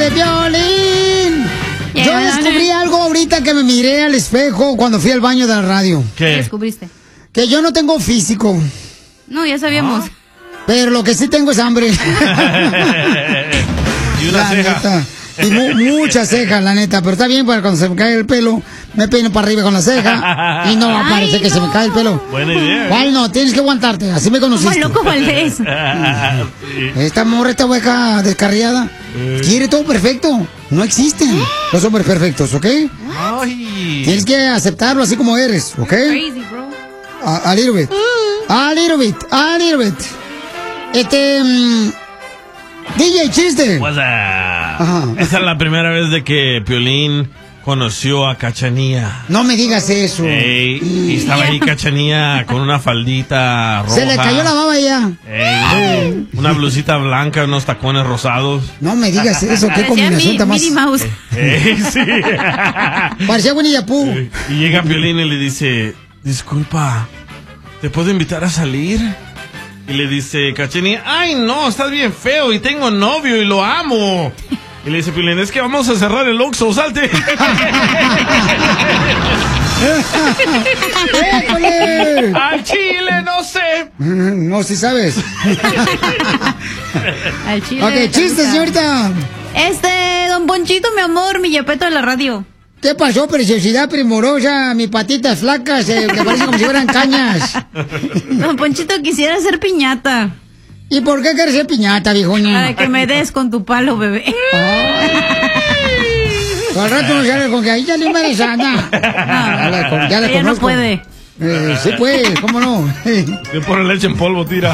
Violín. Yo descubrí algo ahorita que me miré al espejo cuando fui al baño de la radio. ¿Qué descubriste? Que yo no tengo físico. No, ya sabíamos. Pero lo que sí tengo es hambre. Y una ceja. Neta. Y muchas cejas, la neta. Pero está bien, para cuando se me cae el pelo, me peino para arriba con la ceja. Y no va a parecer que se me cae el pelo. Buena idea. ¿Cuál no? Tienes que aguantarte. Así me conociste. Como loco Valdés. Esta morra, esta hueca descarriada, quiere todo perfecto. No existen los hombres perfectos, ¿ok? Ay. Tienes que aceptarlo así como eres, ¿ok? Crazy, bro. A little bit. A little bit. A little bit. DJ Chiste. What's up? Esa es la primera vez de que Piolín conoció a Cachanía. No me digas eso. Y estaba ahí Cachanía con una faldita roja. Se le cayó la baba ya. Una blusita blanca, unos tacones rosados. No me digas eso, qué combinación tan más. Minnie Mouse. Sí. Parecía Winnie the Pooh. Y llega Piolín y le dice, disculpa, ¿te puedo invitar a salir? Y le dice Cachanía, ay no, estás bien feo y tengo novio y lo amo. Y le dice Piolín, es que vamos a cerrar el Oxxo, salte. Al chile, no sé. No, si sabes. Al chile. Ok, chiste, señorita. Don Ponchito, mi amor, mi yepeto de la radio. ¿Qué pasó, preciosidad primorosa? Mis patitas flacas, que parecen como si fueran cañas. Don Ponchito, quisiera hacer piñata. ¿Y por qué quieres ser piñata, viejoña? Para que me des con tu palo, bebé. Al rato no sale con que ahí ya le embarazada. Ya la conozco. No puede. Sí puede, ¿cómo no? Le pone leche en polvo, tira.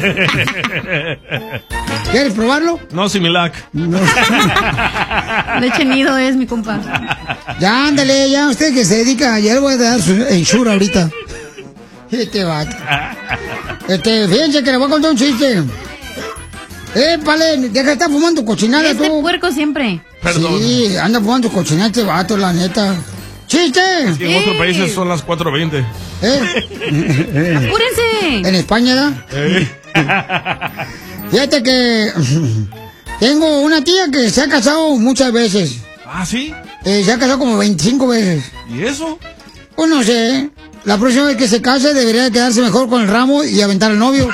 ¿Quieres probarlo? No, Similac. No. Leche nido es mi compa. Ya, ándale, ya usted que se dedica, ya le voy a dar su ensure ahorita. Este vato. Fíjense que le voy a contar un chiste. Épale, deja de estar fumando cochinada tú. Puerco siempre. Perdón. Sí, anda fumando cochinada este vato, la neta. ¡Chiste! Sí, en otros países son las 4:20. ¡Apúrense! En España, ¿da? Fíjate que tengo una tía que se ha casado muchas veces. ¿Ah, sí? Se ha casado como 25 veces. ¿Y eso? Pues no sé. La próxima vez que se case debería quedarse mejor con el ramo y aventar al novio.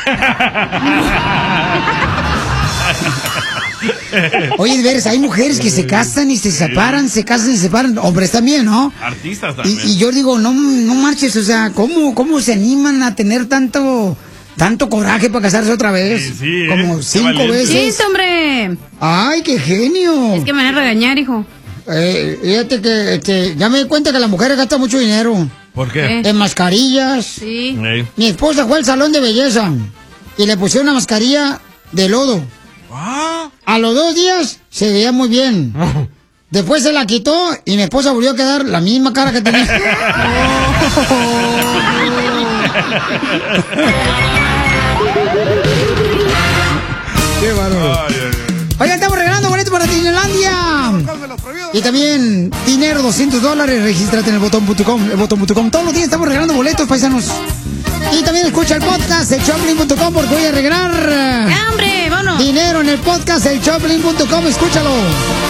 Oye, de veras, hay mujeres que se casan y se separan, se casan y se separan. Hombres también, ¿no? Artistas también. Y yo digo, no marches, o sea, ¿cómo se animan a tener tanto coraje para casarse otra vez? Sí, como 5 veces. ¡Sí, hombre! ¡Ay, qué genio! Es que me van a regañar, hijo. Fíjate que ya me di cuenta que las mujeres gastan mucho dinero. ¿Por qué? En mascarillas. Sí. Mi esposa fue al salón de belleza y le pusieron una mascarilla de lodo. A los 2 días se veía muy bien. Después se la quitó y mi esposa volvió a quedar la misma cara que tenía. ¡Qué bárbaro! Oigan, estamos regalando boletos para Disneylandia. Y también dinero, $200. Regístrate en el botón.com. Todos los días estamos regalando boletos, paisanos. Y también escucha el podcast, el Choplin.com, porque voy a regalar ¡Hombre, vámonos! dinero en el podcast, el Choplin.com. Escúchalo.